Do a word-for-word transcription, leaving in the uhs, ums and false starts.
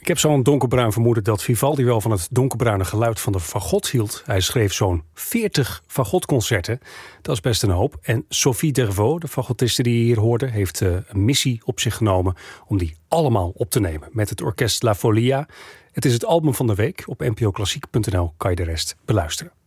Ik heb zo'n donkerbruin vermoeden dat Vivaldi wel van het donkerbruine geluid van de fagot hield. Hij schreef zo'n veertig fagotconcerten. Dat is best een hoop. En Sophie Dervaux, de fagotiste die je hier hoorde, heeft uh, een missie op zich genomen om die allemaal op te nemen met het orkest La Folia. Het is het album van de week. Op n p o klassiek punt n l kan je de rest beluisteren.